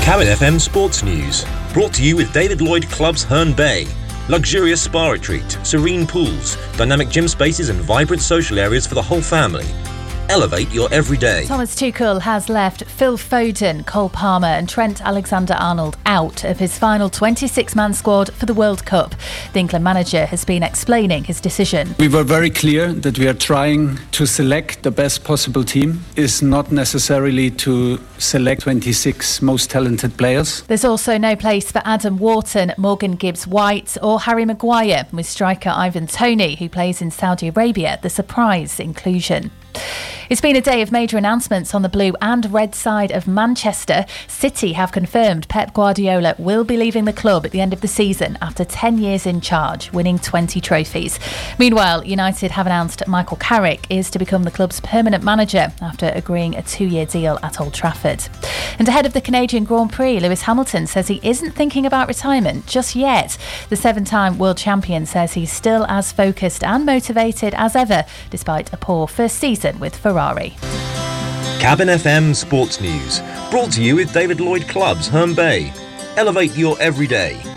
Cabin FM Sports News, brought to you with David Lloyd Clubs Herne Bay. Luxurious spa retreat, serene pools, dynamic gym spaces and vibrant social areas for the whole family. Elevate your everyday. Thomas Tuchel has left Phil Foden, Cole Palmer and Trent Alexander-Arnold out of his final 26-man squad for the World Cup. The England manager has been explaining his decision. We were very clear that we are trying to select the best possible team. It's not necessarily to select 26 most talented players. There's also no place for Adam Wharton, Morgan Gibbs-White or Harry Maguire, with striker Ivan Toney, who plays in Saudi Arabia, the surprise inclusion. It's been a day of major announcements on the blue and red side of Manchester. City have confirmed Pep Guardiola will be leaving the club at the end of the season after 10 years in charge, winning 20 trophies. Meanwhile, United have announced Michael Carrick is to become the club's permanent manager after agreeing a 2-year deal at Old Trafford. And ahead of the Canadian Grand Prix, Lewis Hamilton says he isn't thinking about retirement just yet. The 7-time world champion says he's still as focused and motivated as ever, despite a poor first season with Ferrari. Cabin FM Sports News, brought to you with David Lloyd Clubs Herne Bay. Elevate your everyday.